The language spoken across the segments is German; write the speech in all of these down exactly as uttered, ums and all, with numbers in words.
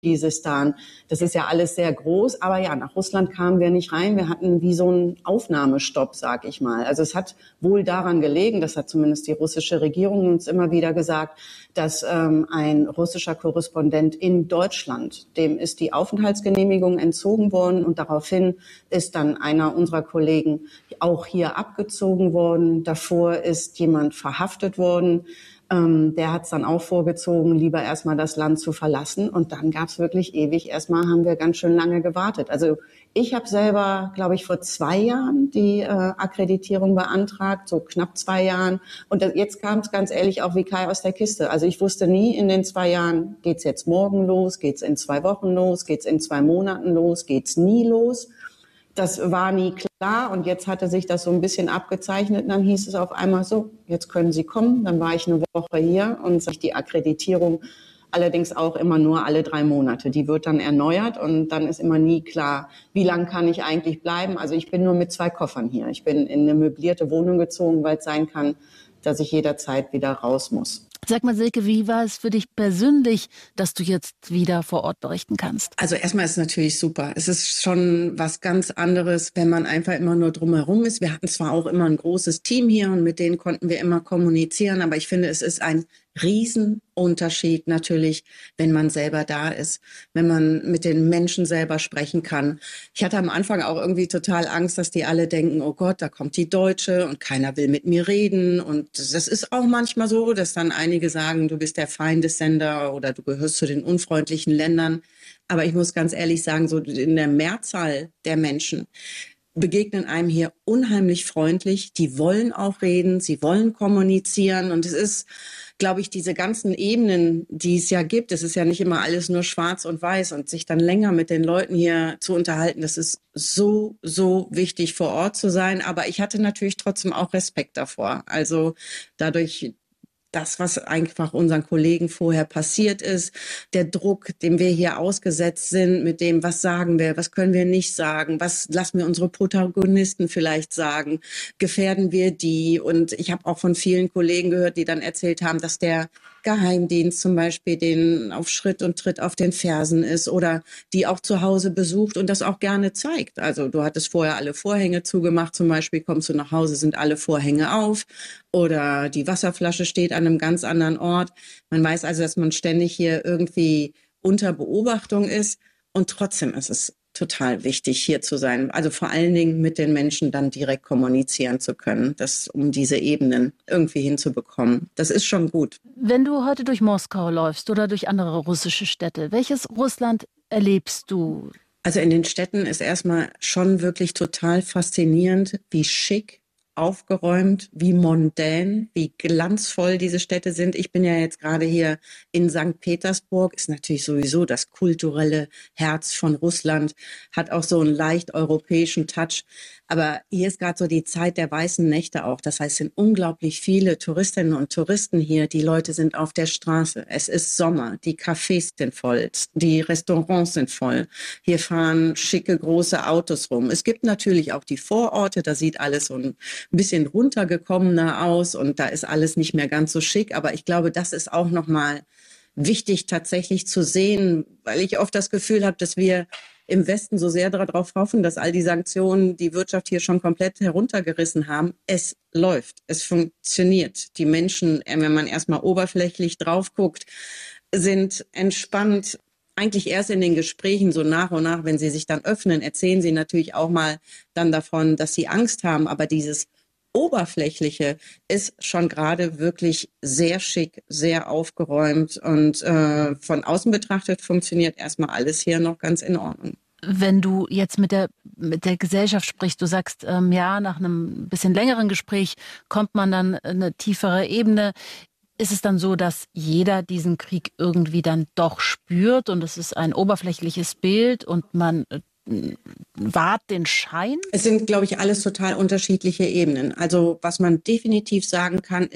Kirgisistan. Das ist ja alles sehr groß, aber ja, nach Russland kamen wir nicht rein. Wir hatten wie so einen Aufnahmestopp, sag ich mal. Also es hat wohl daran gelegen, das hat zumindest die russische Regierung uns immer wieder gesagt, dass ähm, ein russischer Korrespondent in Deutschland, dem ist die Aufenthaltsgenehmigung entzogen worden und daraufhin ist dann einer unserer Kollegen auch hier abgezogen worden. Davor ist jemand verhaftet worden. Ähm, der hat es dann auch vorgezogen, lieber erstmal das Land zu verlassen. Und dann gab es wirklich ewig, erstmal haben wir ganz schön lange gewartet. Also ich habe selber, glaube ich, vor zwei Jahren die äh, Akkreditierung beantragt, so knapp zwei Jahren. Und das, jetzt kam es ganz ehrlich auch wie Kai aus der Kiste. Also ich wusste nie in den zwei Jahren, geht's jetzt morgen los, geht's in zwei Wochen los, geht's in zwei Monaten los, geht's nie los. Das war nie klar und jetzt hatte sich das so ein bisschen abgezeichnet und dann hieß es auf einmal so, jetzt können Sie kommen. Dann war ich eine Woche hier und die Akkreditierung allerdings auch immer nur alle drei Monate. Die wird dann erneuert und dann ist immer nie klar, wie lange kann ich eigentlich bleiben. Also ich bin nur mit zwei Koffern hier. Ich bin in eine möblierte Wohnung gezogen, weil es sein kann, dass ich jederzeit wieder raus muss. Sag mal, Silke, wie war es für dich persönlich, dass du jetzt wieder vor Ort berichten kannst? Also erstmal ist es natürlich super. Es ist schon was ganz anderes, wenn man einfach immer nur drumherum ist. Wir hatten zwar auch immer ein großes Team hier und mit denen konnten wir immer kommunizieren, aber ich finde, es ist ein Riesenunterschied natürlich, wenn man selber da ist, wenn man mit den Menschen selber sprechen kann. Ich hatte am Anfang auch irgendwie total Angst, dass die alle denken, oh Gott, da kommt die Deutsche und keiner will mit mir reden. Und das ist auch manchmal so, dass dann einige sagen, du bist der Feindessender oder du gehörst zu den unfreundlichen Ländern. Aber ich muss ganz ehrlich sagen, so in der Mehrzahl der Menschen begegnen einem hier unheimlich freundlich. Die wollen auch reden, sie wollen kommunizieren. Und es ist, glaube ich, diese ganzen Ebenen, die es ja gibt. Es ist ja nicht immer alles nur schwarz und weiß. Und sich dann länger mit den Leuten hier zu unterhalten, das ist so, so wichtig, vor Ort zu sein. Aber ich hatte natürlich trotzdem auch Respekt davor. Also dadurch, das, was einfach unseren Kollegen vorher passiert ist, der Druck, dem wir hier ausgesetzt sind, mit dem, was sagen wir, was können wir nicht sagen, was lassen wir unsere Protagonisten vielleicht sagen, gefährden wir die? Und ich habe auch von vielen Kollegen gehört, die dann erzählt haben, dass der Geheimdienst zum Beispiel den auf Schritt und Tritt auf den Fersen ist oder die auch zu Hause besucht und das auch gerne zeigt. Also du hattest vorher alle Vorhänge zugemacht, zum Beispiel kommst du nach Hause, sind alle Vorhänge auf oder die Wasserflasche steht an einem ganz anderen Ort. Man weiß also, dass man ständig hier irgendwie unter Beobachtung ist und trotzdem ist es total wichtig, hier zu sein. Also vor allen Dingen mit den Menschen dann direkt kommunizieren zu können, das, um diese Ebenen irgendwie hinzubekommen. Das ist schon gut. Wenn du heute durch Moskau läufst oder durch andere russische Städte, welches Russland erlebst du? Also in den Städten ist erstmal schon wirklich total faszinierend, wie schick, aufgeräumt, wie mondän, wie glanzvoll diese Städte sind. Ich bin ja jetzt gerade hier in Sankt Petersburg, ist natürlich sowieso das kulturelle Herz von Russland, hat auch so einen leicht europäischen Touch. Aber hier ist gerade so die Zeit der weißen Nächte auch. Das heißt, es sind unglaublich viele Touristinnen und Touristen hier. Die Leute sind auf der Straße. Es ist Sommer. Die Cafés sind voll. Die Restaurants sind voll. Hier fahren schicke, große Autos rum. Es gibt natürlich auch die Vororte. Da sieht alles so ein bisschen runtergekommener aus und da ist alles nicht mehr ganz so schick. Aber ich glaube, das ist auch nochmal wichtig tatsächlich zu sehen, weil ich oft das Gefühl habe, dass wir im Westen so sehr darauf hoffen, dass all die Sanktionen die Wirtschaft hier schon komplett heruntergerissen haben. Es läuft, es funktioniert. Die Menschen, wenn man erstmal oberflächlich drauf guckt, sind entspannt. Eigentlich erst in den Gesprächen so nach und nach, wenn sie sich dann öffnen, erzählen sie natürlich auch mal dann davon, dass sie Angst haben. Aber dieses Oberflächliche ist schon gerade wirklich sehr schick, sehr aufgeräumt und äh, von außen betrachtet funktioniert erstmal alles hier noch ganz in Ordnung. Wenn du jetzt mit der, mit der Gesellschaft sprichst, du sagst, ähm, ja, nach einem bisschen längeren Gespräch kommt man dann eine tiefere Ebene. Ist es dann so, dass jeder diesen Krieg irgendwie dann doch spürt und es ist ein oberflächliches Bild und man äh, wahrt den Schein? Es sind, glaube ich, alles total unterschiedliche Ebenen. Also was man definitiv sagen kann, ist,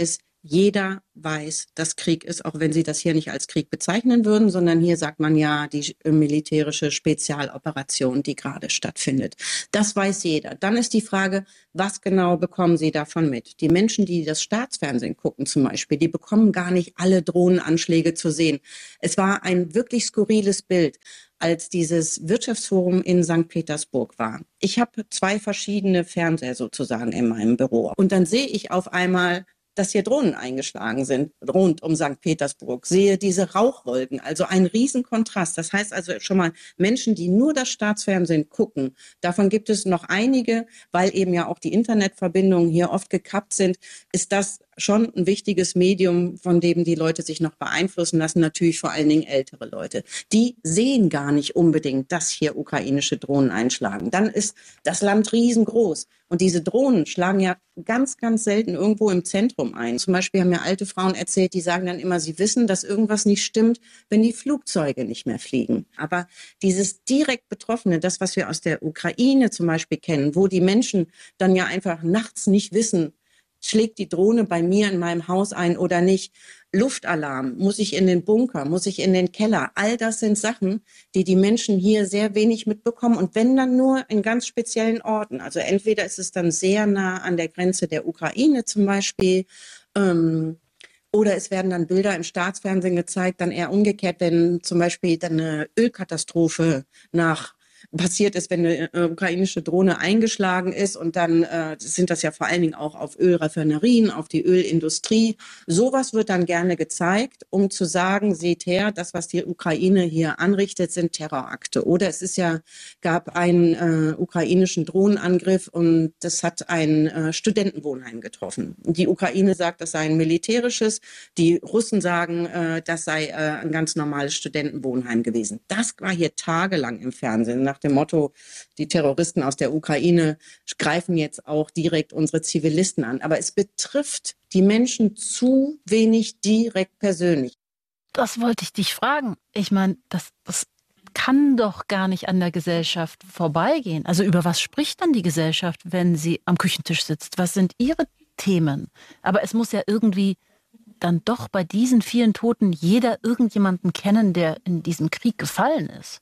Jeder weiß, dass Krieg ist, auch wenn Sie das hier nicht als Krieg bezeichnen würden, sondern hier sagt man ja die militärische Spezialoperation, die gerade stattfindet. Das weiß jeder. Dann ist die Frage, was genau bekommen Sie davon mit? Die Menschen, die das Staatsfernsehen gucken zum Beispiel, die bekommen gar nicht alle Drohnenanschläge zu sehen. Es war ein wirklich skurriles Bild, als dieses Wirtschaftsforum in Sankt Petersburg war. Ich habe zwei verschiedene Fernseher sozusagen in meinem Büro. Und dann sehe ich auf einmal, dass hier Drohnen eingeschlagen sind rund um Sankt Petersburg, sehe diese Rauchwolken, also ein Riesenkontrast. Das heißt also schon mal, Menschen, die nur das Staatsfernsehen gucken, davon gibt es noch einige, weil eben ja auch die Internetverbindungen hier oft gekappt sind, ist das schon ein wichtiges Medium, von dem die Leute sich noch beeinflussen lassen, natürlich vor allen Dingen ältere Leute. Die sehen gar nicht unbedingt, dass hier ukrainische Drohnen einschlagen. Dann ist das Land riesengroß und diese Drohnen schlagen ja ganz, ganz selten irgendwo im Zentrum ein. Zum Beispiel haben mir alte Frauen erzählt, die sagen dann immer, sie wissen, dass irgendwas nicht stimmt, wenn die Flugzeuge nicht mehr fliegen. Aber dieses direkt Betroffene, das, was wir aus der Ukraine zum Beispiel kennen, wo die Menschen dann ja einfach nachts nicht wissen, schlägt die Drohne bei mir in meinem Haus ein oder nicht? Luftalarm, muss ich in den Bunker, muss ich in den Keller? All das sind Sachen, die die Menschen hier sehr wenig mitbekommen und wenn dann nur in ganz speziellen Orten. Also entweder ist es dann sehr nah an der Grenze der Ukraine zum Beispiel, ähm, oder es werden dann Bilder im Staatsfernsehen gezeigt, dann eher umgekehrt, wenn zum Beispiel dann eine Ölkatastrophe nach passiert ist, wenn eine äh, ukrainische Drohne eingeschlagen ist und dann äh, sind das ja vor allen Dingen auch auf Ölraffinerien, auf die Ölindustrie. Sowas wird dann gerne gezeigt, um zu sagen, seht her, das, was die Ukraine hier anrichtet, sind Terrorakte. Oder es ist ja, gab einen äh, ukrainischen Drohnenangriff und das hat ein äh, Studentenwohnheim getroffen. Die Ukraine sagt, das sei ein militärisches, die Russen sagen, äh, das sei äh, ein ganz normales Studentenwohnheim gewesen. Das war hier tagelang im Fernsehen, nach dem Motto, die Terroristen aus der Ukraine greifen jetzt auch direkt unsere Zivilisten an. Aber es betrifft die Menschen zu wenig direkt persönlich. Das wollte ich dich fragen. Ich meine, das, das kann doch gar nicht an der Gesellschaft vorbeigehen. Also über was spricht dann die Gesellschaft, wenn sie am Küchentisch sitzt? Was sind ihre Themen? Aber es muss ja irgendwie dann doch bei diesen vielen Toten jeder irgendjemanden kennen, der in diesem Krieg gefallen ist.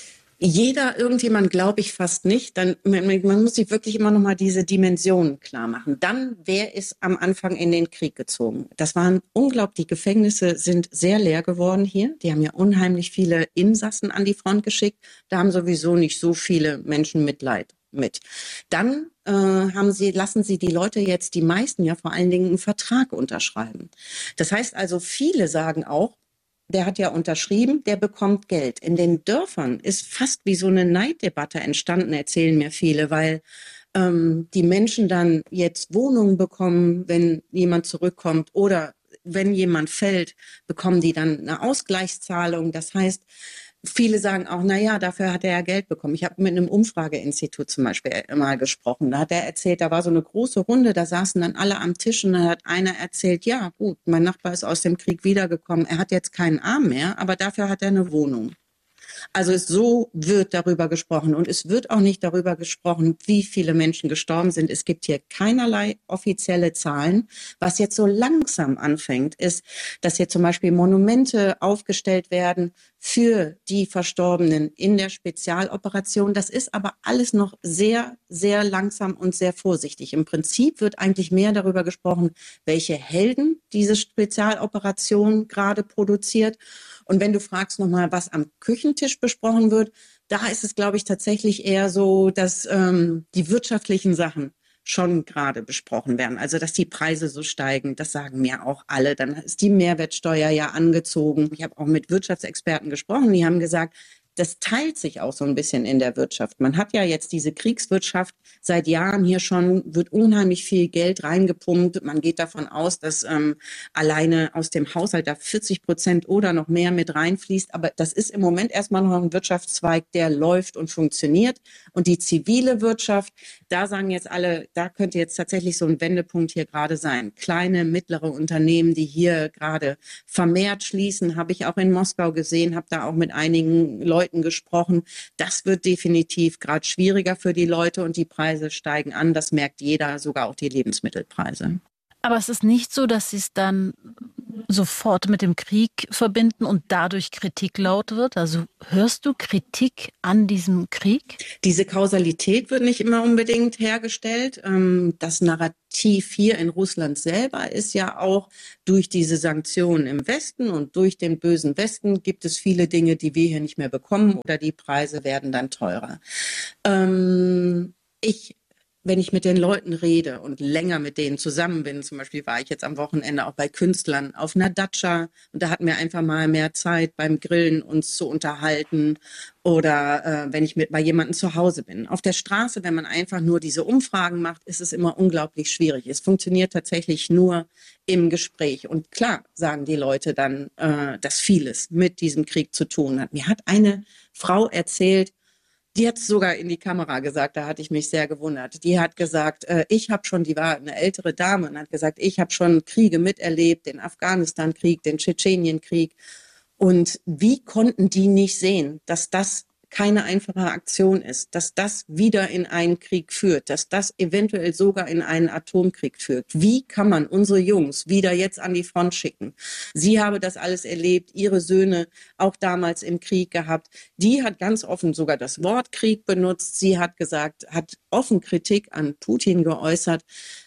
Jeder, irgendjemand glaube ich fast nicht. Dann, man, man muss sich wirklich immer noch mal diese Dimensionen klar machen. Dann, wer ist am Anfang in den Krieg gezogen? Das waren unglaublich, die Gefängnisse sind sehr leer geworden hier. Die haben ja unheimlich viele Insassen an die Front geschickt. Da haben sowieso nicht so viele Menschen Mitleid mit. Dann äh, haben sie, lassen sie die Leute jetzt, die meisten ja vor allen Dingen, einen Vertrag unterschreiben. Das heißt also, viele sagen auch, der hat ja unterschrieben, der bekommt Geld. In den Dörfern ist fast wie so eine Neiddebatte entstanden, erzählen mir viele, weil ähm, die Menschen dann jetzt Wohnungen bekommen, wenn jemand zurückkommt oder wenn jemand fällt, bekommen die dann eine Ausgleichszahlung. Das heißt, viele sagen auch, na ja, dafür hat er ja Geld bekommen. Ich habe mit einem Umfrageinstitut zum Beispiel mal gesprochen. Da hat er erzählt, da war so eine große Runde, da saßen dann alle am Tisch und da hat einer erzählt, ja gut, mein Nachbar ist aus dem Krieg wiedergekommen. Er hat jetzt keinen Arm mehr, aber dafür hat er eine Wohnung. Also es, so wird darüber gesprochen und es wird auch nicht darüber gesprochen, wie viele Menschen gestorben sind. Es gibt hier keinerlei offizielle Zahlen. Was jetzt so langsam anfängt, ist, dass hier zum Beispiel Monumente aufgestellt werden für die Verstorbenen in der Spezialoperation. Das ist aber alles noch sehr, sehr langsam und sehr vorsichtig. Im Prinzip wird eigentlich mehr darüber gesprochen, welche Helden diese Spezialoperation gerade produziert. Und wenn du fragst nochmal, was am Küchentisch besprochen wird, da ist es, glaube ich, tatsächlich eher so, dass ähm, die wirtschaftlichen Sachen schon gerade besprochen werden. Also, dass die Preise so steigen, das sagen mir auch alle. Dann ist die Mehrwertsteuer ja angezogen. Ich habe auch mit Wirtschaftsexperten gesprochen, die haben gesagt, das teilt sich auch so ein bisschen in der Wirtschaft. Man hat ja jetzt diese Kriegswirtschaft seit Jahren hier schon, wird unheimlich viel Geld reingepumpt. Man geht davon aus, dass ähm, alleine aus dem Haushalt da vierzig Prozent oder noch mehr mit reinfließt. Aber das ist im Moment erstmal noch ein Wirtschaftszweig, der läuft und funktioniert. Und die zivile Wirtschaft, da sagen jetzt alle, da könnte jetzt tatsächlich so ein Wendepunkt hier gerade sein. Kleine, mittlere Unternehmen, die hier gerade vermehrt schließen, habe ich auch in Moskau gesehen, habe da auch mit einigen Leuten gesprochen. Das wird definitiv gerade schwieriger für die Leute und die Preise steigen an. Das merkt jeder, sogar auch die Lebensmittelpreise. Aber es ist nicht so, dass sie es dann sofort mit dem Krieg verbinden und dadurch Kritik laut wird? Also hörst du Kritik an diesem Krieg? Diese Kausalität wird nicht immer unbedingt hergestellt. Das Narrativ hier in Russland selber ist ja auch durch diese Sanktionen im Westen und durch den bösen Westen gibt es viele Dinge, die wir hier nicht mehr bekommen oder die Preise werden dann teurer. Ich Wenn ich mit den Leuten rede und länger mit denen zusammen bin, zum Beispiel war ich jetzt am Wochenende auch bei Künstlern auf einer Datscha und da hatten wir einfach mal mehr Zeit beim Grillen uns zu unterhalten oder äh, wenn ich mit bei jemandem zu Hause bin. Auf der Straße, wenn man einfach nur diese Umfragen macht, ist es immer unglaublich schwierig. Es funktioniert tatsächlich nur im Gespräch und klar sagen die Leute dann, äh, dass vieles mit diesem Krieg zu tun hat. Mir hat eine Frau erzählt, die hat es sogar in die Kamera gesagt, da hatte ich mich sehr gewundert. Die hat gesagt, äh, ich habe schon, die war eine ältere Dame und hat gesagt, ich habe schon Kriege miterlebt, den Afghanistan-Krieg, den Tschetschenien-Krieg. Und wie konnten die nicht sehen, dass das keine einfache Aktion ist, dass das wieder in einen Krieg führt, dass das eventuell sogar in einen Atomkrieg führt. Wie kann man unsere Jungs wieder jetzt an die Front schicken? Sie habe das alles erlebt, ihre Söhne auch damals im Krieg gehabt. Die hat ganz offen sogar das Wort Krieg benutzt. Sie hat gesagt, hat offen Kritik an Putin geäußert.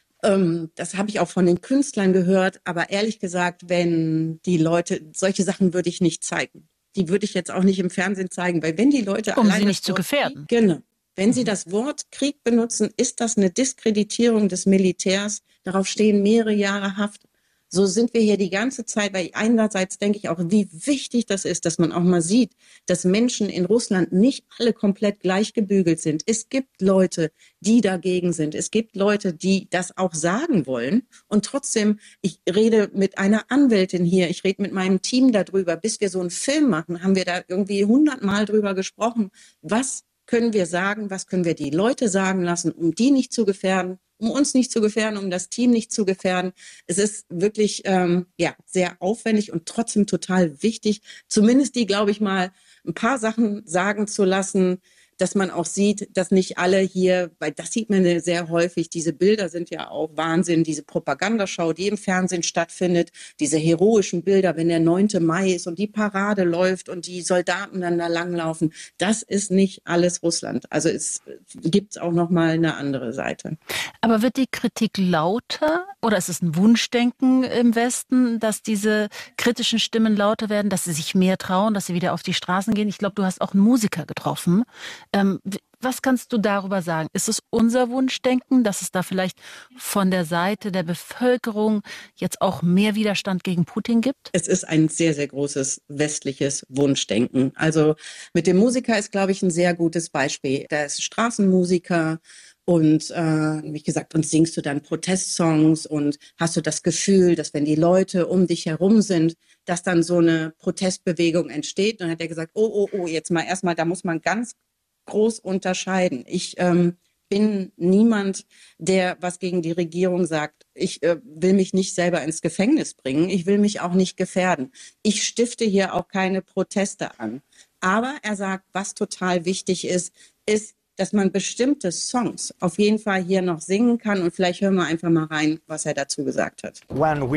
Ähm, das habe ich auch von den Künstlern gehört. Aber ehrlich gesagt, wenn die Leute, solche Sachen würde ich nicht zeigen. Die würde ich jetzt auch nicht im Fernsehen zeigen, weil wenn die Leute um allein sie nicht das zu Wort gefährden. Krieg, genau, wenn sie das Wort Krieg benutzen, ist das eine Diskreditierung des Militärs. Darauf stehen mehrere Jahre Haft. So sind wir hier die ganze Zeit, weil einerseits denke ich auch, wie wichtig das ist, dass man auch mal sieht, dass Menschen in Russland nicht alle komplett gleich gebügelt sind. Es gibt Leute, die dagegen sind. Es gibt Leute, die das auch sagen wollen. Und trotzdem, ich rede mit einer Anwältin hier, ich rede mit meinem Team darüber, bis wir so einen Film machen, haben wir da irgendwie hundertmal drüber gesprochen. Was können wir sagen, was können wir die Leute sagen lassen, um die nicht zu gefährden, um uns nicht zu gefährden, um das Team nicht zu gefährden. Es ist wirklich ähm, ja sehr aufwendig und trotzdem total wichtig, zumindest die, glaube ich mal, ein paar Sachen sagen zu lassen, dass man auch sieht, dass nicht alle hier, weil das sieht man sehr häufig, diese Bilder sind ja auch Wahnsinn, diese Propagandaschau, die im Fernsehen stattfindet, diese heroischen Bilder, wenn der neunte Mai ist und die Parade läuft und die Soldaten dann da langlaufen, das ist nicht alles Russland. Also es gibt auch noch mal eine andere Seite. Aber wird die Kritik lauter oder ist es ein Wunschdenken im Westen, dass diese kritischen Stimmen lauter werden, dass sie sich mehr trauen, dass sie wieder auf die Straßen gehen? Ich glaube, du hast auch einen Musiker getroffen. Ähm, was kannst du darüber sagen? Ist es unser Wunschdenken, dass es da vielleicht von der Seite der Bevölkerung jetzt auch mehr Widerstand gegen Putin gibt? Es ist ein sehr, sehr großes westliches Wunschdenken. Also mit dem Musiker ist, glaube ich, ein sehr gutes Beispiel. Der ist Straßenmusiker. Und äh, wie gesagt, und singst du dann Protestsongs und hast du das Gefühl, dass wenn die Leute um dich herum sind, dass dann so eine Protestbewegung entsteht. Und dann hat er gesagt, oh, oh, oh, jetzt mal erstmal, da muss man ganz groß unterscheiden. Ich ähm, bin niemand, der was gegen die Regierung sagt. Ich äh, will mich nicht selber ins Gefängnis bringen. Ich will mich auch nicht gefährden. Ich stifte hier auch keine Proteste an. Aber er sagt, was total wichtig ist, ist, dass man bestimmte Songs auf jeden Fall hier noch singen kann. Und vielleicht hören wir einfach mal rein, was er dazu gesagt hat. Wenn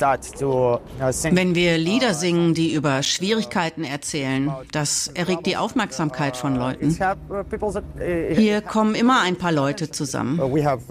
wir Lieder singen, die über Schwierigkeiten erzählen, das erregt die Aufmerksamkeit von Leuten. Hier kommen immer ein paar Leute zusammen.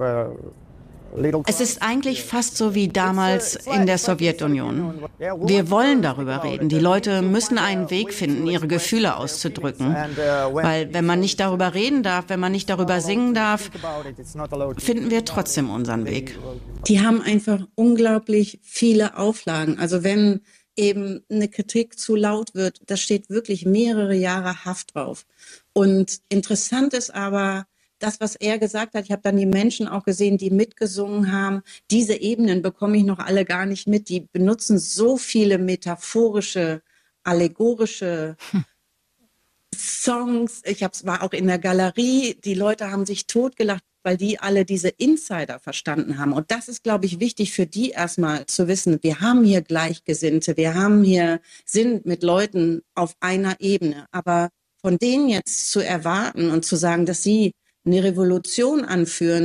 Es ist eigentlich fast so wie damals in der Sowjetunion. Wir wollen darüber reden. Die Leute müssen einen Weg finden, ihre Gefühle auszudrücken. Weil wenn man nicht darüber reden darf, wenn man nicht darüber singen darf, finden wir trotzdem unseren Weg. Die haben einfach unglaublich viele Auflagen. Also wenn eben eine Kritik zu laut wird, da steht wirklich mehrere Jahre Haft drauf. Und interessant ist aber, das, was er gesagt hat, ich habe dann die Menschen auch gesehen, die mitgesungen haben. Diese Ebenen bekomme ich noch alle gar nicht mit. Die benutzen so viele metaphorische, allegorische hm. Songs. Ich hab's, war auch in der Galerie. Die Leute haben sich totgelacht, weil die alle diese Insider verstanden haben. Und das ist, glaube ich, wichtig für die erstmal zu wissen. Wir haben hier Gleichgesinnte. Wir haben hier, sind mit Leuten auf einer Ebene. Aber von denen jetzt zu erwarten und zu sagen, dass sie eine Revolution anführen,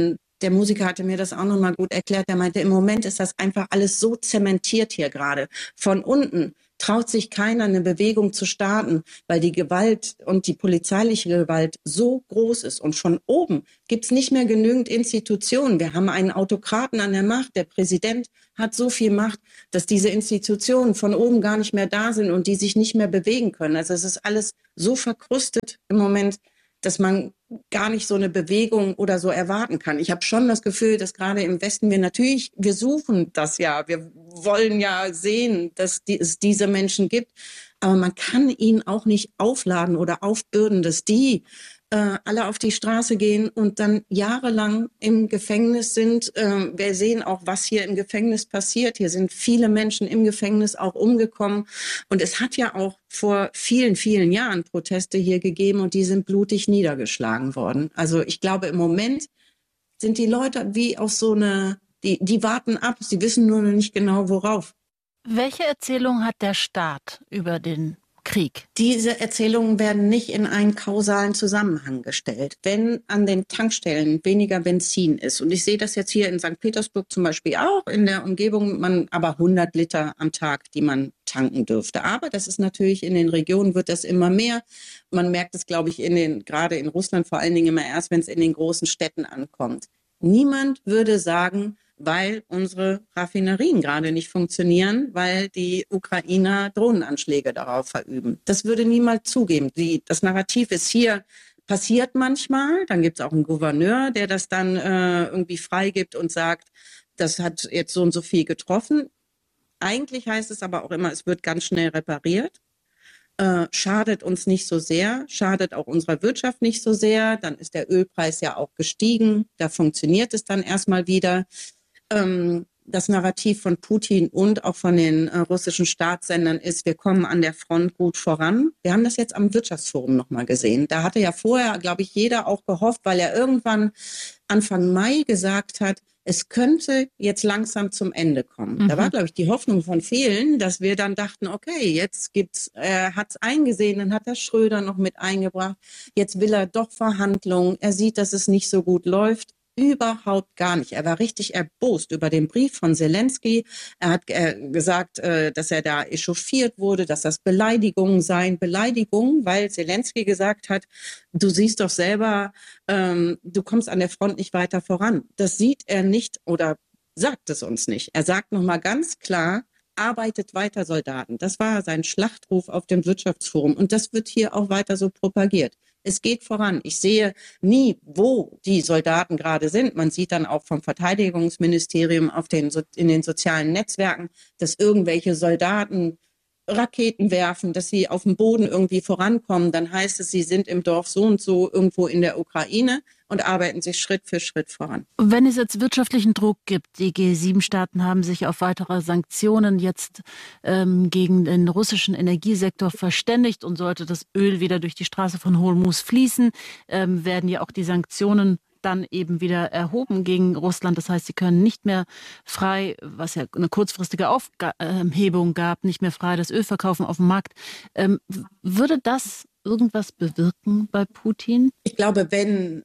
der Musiker hatte mir das auch nochmal gut erklärt, der meinte, im Moment ist das einfach alles so zementiert hier gerade. Von unten traut sich keiner, eine Bewegung zu starten, weil die Gewalt und die polizeiliche Gewalt so groß ist. Und von oben gibt's nicht mehr genügend Institutionen. Wir haben einen Autokraten an der Macht. Der Präsident hat so viel Macht, dass diese Institutionen von oben gar nicht mehr da sind und die sich nicht mehr bewegen können. Also es ist alles so verkrustet im Moment, dass man gar nicht so eine Bewegung oder so erwarten kann. Ich habe schon das Gefühl, dass gerade im Westen wir natürlich, wir suchen das ja, wir wollen ja sehen, dass die, es diese Menschen gibt, aber man kann ihnen auch nicht aufladen oder aufbürden, dass die äh, alle auf die Straße gehen und dann jahrelang im Gefängnis sind. Äh, wir sehen auch, was hier im Gefängnis passiert. Hier sind viele Menschen im Gefängnis auch umgekommen. Und es hat ja auch vor vielen, vielen Jahren Proteste hier gegeben und die sind blutig niedergeschlagen worden. Also ich glaube, im Moment sind die Leute wie auf so eine, die, die warten ab. Sie wissen nur noch nicht genau, worauf. Welche Erzählung hat der Staat über den Krieg? Diese Erzählungen werden nicht in einen kausalen Zusammenhang gestellt. Wenn an den Tankstellen weniger Benzin ist, und ich sehe das jetzt hier in Sankt Petersburg zum Beispiel auch, in der Umgebung, man aber hundert Liter am Tag, die man tanken dürfte. Aber das ist natürlich, in den Regionen wird das immer mehr. Man merkt es, glaube ich, in den, gerade in Russland vor allen Dingen immer erst, wenn es in den großen Städten ankommt. Niemand würde sagen, weil unsere Raffinerien gerade nicht funktionieren, weil die Ukrainer Drohnenanschläge darauf verüben. Das würde niemand zugeben. Die, das Narrativ ist hier, passiert manchmal. Dann gibt es auch einen Gouverneur, der das dann äh, irgendwie freigibt und sagt, das hat jetzt so und so viel getroffen. Eigentlich heißt es aber auch immer, es wird ganz schnell repariert. Äh, schadet uns nicht so sehr, schadet auch unserer Wirtschaft nicht so sehr. Dann ist der Ölpreis ja auch gestiegen. Da funktioniert es dann erstmal wieder. Ähm, das Narrativ von Putin und auch von den äh, russischen Staatssendern ist, wir kommen an der Front gut voran. Wir haben das jetzt am Wirtschaftsforum nochmal gesehen. Da hatte ja vorher, glaube ich, jeder auch gehofft, weil er irgendwann Anfang Mai gesagt hat, es könnte jetzt langsam zum Ende kommen. Mhm. Da war, glaube ich, die Hoffnung von vielen, dass wir dann dachten, okay, jetzt gibt's, er hat's eingesehen, dann hat er Schröder noch mit eingebracht. Jetzt will er doch Verhandlungen. Er sieht, dass es nicht so gut läuft. Überhaupt gar nicht. Er war richtig erbost über den Brief von Zelensky. Er hat äh, gesagt, äh, dass er da echauffiert wurde, dass das Beleidigungen seien. Beleidigungen, weil Zelensky gesagt hat, du siehst doch selber, ähm, du kommst an der Front nicht weiter voran. Das sieht er nicht oder sagt es uns nicht. Er sagt nochmal ganz klar, arbeitet weiter, Soldaten. Das war sein Schlachtruf auf dem Wirtschaftsforum. Und das wird hier auch weiter so propagiert. Es geht voran. Ich sehe nie, wo die Soldaten gerade sind. Man sieht dann auch vom Verteidigungsministerium auf den, in den sozialen Netzwerken, dass irgendwelche Soldaten Raketen werfen, dass sie auf dem Boden irgendwie vorankommen. Dann heißt es, sie sind im Dorf so und so irgendwo in der Ukraine und arbeiten sich Schritt für Schritt voran. Wenn es jetzt wirtschaftlichen Druck gibt, die G sieben Staaten haben sich auf weitere Sanktionen jetzt ähm, gegen den russischen Energiesektor verständigt und sollte das Öl wieder durch die Straße von Hormuz fließen, ähm, werden ja auch die Sanktionen dann eben wieder erhoben gegen Russland. Das heißt, sie können nicht mehr frei, was ja eine kurzfristige Aufhebung gab, nicht mehr frei das Öl verkaufen auf dem Markt. Ähm, würde das irgendwas bewirken bei Putin? Ich glaube, wenn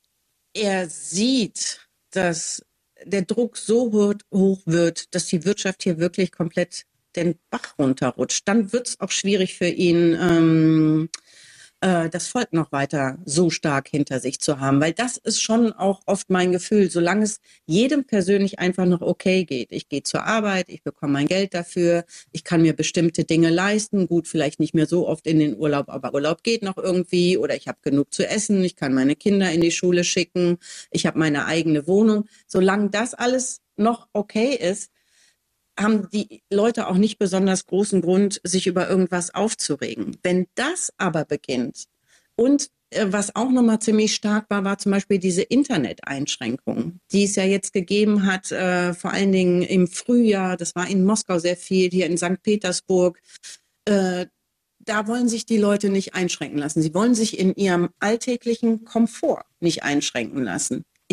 er sieht, dass der Druck so hoch wird, dass die Wirtschaft hier wirklich komplett den Bach runterrutscht, dann wird es auch schwierig für ihn, ähm, das Volk noch weiter so stark hinter sich zu haben. Weil das ist schon auch oft mein Gefühl, solange es jedem persönlich einfach noch okay geht. Ich gehe zur Arbeit, ich bekomme mein Geld dafür, ich kann mir bestimmte Dinge leisten, gut, vielleicht nicht mehr so oft in den Urlaub, aber Urlaub geht noch irgendwie oder ich habe genug zu essen, ich kann meine Kinder in die Schule schicken, ich habe meine eigene Wohnung. Solange das alles noch okay ist, haben die Leute auch nicht besonders großen Grund, sich über irgendwas aufzuregen. Wenn das aber beginnt und äh, was auch nochmal ziemlich stark war, war zum Beispiel diese Internet-Einschränkung, die es ja jetzt gegeben hat, äh, vor allen Dingen im Frühjahr, das war in Moskau sehr viel, hier in Sankt Petersburg, äh, da wollen sich die Leute nicht einschränken lassen. Sie wollen sich in ihrem alltäglichen Komfort nicht einschränken lassen.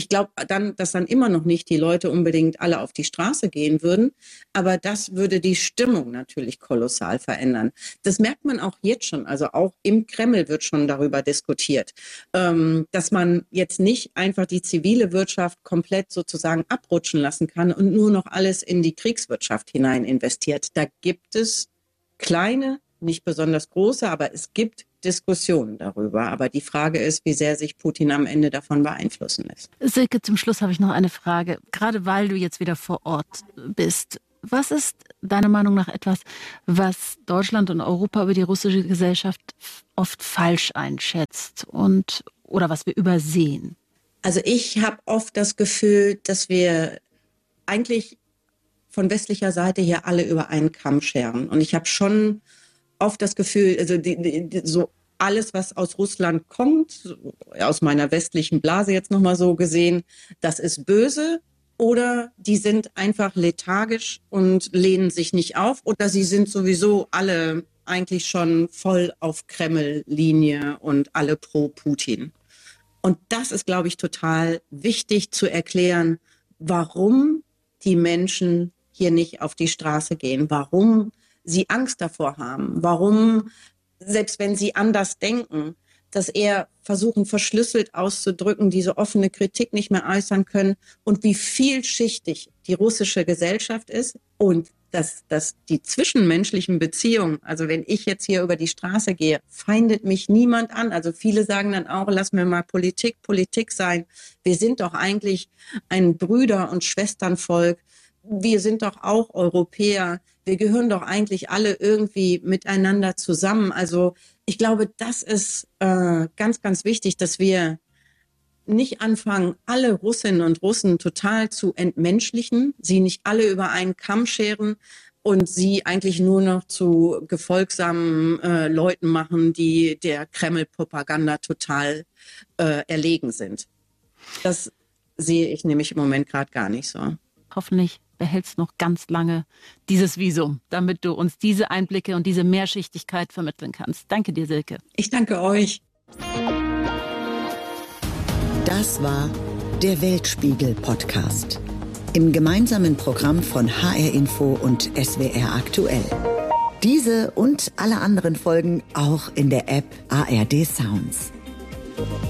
Ich glaube dann, dass dann immer noch nicht die Leute unbedingt alle auf die Straße gehen würden. Aber das würde die Stimmung natürlich kolossal verändern. Das merkt man auch jetzt schon. Also auch im Kreml wird schon darüber diskutiert, ähm, dass man jetzt nicht einfach die zivile Wirtschaft komplett sozusagen abrutschen lassen kann und nur noch alles in die Kriegswirtschaft hinein investiert. Da gibt es kleine, nicht besonders große, aber es gibt Diskussionen darüber. Aber die Frage ist, wie sehr sich Putin am Ende davon beeinflussen lässt. Silke, zum Schluss habe ich noch eine Frage. Gerade weil du jetzt wieder vor Ort bist. Was ist deiner Meinung nach etwas, was Deutschland und Europa über die russische Gesellschaft oft falsch einschätzt und oder was wir übersehen? Also ich habe oft das Gefühl, dass wir eigentlich von westlicher Seite hier alle über einen Kamm scheren. Und ich habe schon oft das Gefühl, also die, die, so alles, was aus Russland kommt, aus meiner westlichen Blase jetzt nochmal so gesehen, das ist böse oder die sind einfach lethargisch und lehnen sich nicht auf oder sie sind sowieso alle eigentlich schon voll auf Kreml-Linie und alle pro Putin. Und das ist, glaube ich, total wichtig zu erklären, warum die Menschen hier nicht auf die Straße gehen, warum sie Angst davor haben, warum, selbst wenn sie anders denken, dass eher versuchen, verschlüsselt auszudrücken, diese offene Kritik nicht mehr äußern können und wie vielschichtig die russische Gesellschaft ist und dass, dass die zwischenmenschlichen Beziehungen, also wenn ich jetzt hier über die Straße gehe, feindet mich niemand an. Also viele sagen dann auch, lass mir mal Politik, Politik sein. Wir sind doch eigentlich ein Brüder- und Schwesternvolk. Wir sind doch auch Europäer. Wir gehören doch eigentlich alle irgendwie miteinander zusammen. Also ich glaube, das ist äh, ganz, ganz wichtig, dass wir nicht anfangen, alle Russinnen und Russen total zu entmenschlichen, sie nicht alle über einen Kamm scheren und sie eigentlich nur noch zu gefolgsamen äh, Leuten machen, die der Kreml-Propaganda total äh, erlegen sind. Das sehe ich nämlich im Moment gerade gar nicht so. Hoffentlich behältst noch ganz lange dieses Visum, damit du uns diese Einblicke und diese Mehrschichtigkeit vermitteln kannst. Danke dir, Silke. Ich danke euch. Das war der Weltspiegel-Podcast im gemeinsamen Programm von H R Info und S W R Aktuell. Diese und alle anderen Folgen auch in der App A R D Sounds.